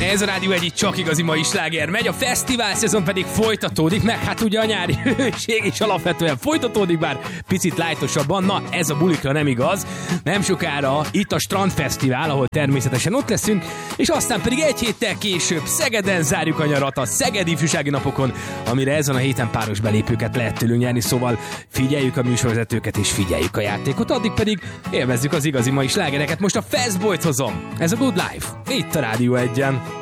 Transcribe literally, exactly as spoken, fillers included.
Ez a Rádió egy csak igazi mai sláger megy, a fesztivál szezon pedig folytatódik, meg hát ugye a nyári hőség is alapvetően folytatódik, bár picit lájtosabban. Na, ez a bulikra nem igaz. Nem sokára itt a Strandfesztivál, ahol természetesen ott leszünk, és aztán pedig egy héttel később Szegeden zárjuk a nyarat a Szegedi Ifjúsági Napokon, amire ezen a héten páros belépőket lehet tőlünk nyerni, szóval figyeljük a műsorvezetőket és figyeljük a játékot, addig pedig élvezzük az igazi mai slágereket. Most a Fast Boyt hozom. Ez a Good Life. Itt a Rádió egyen.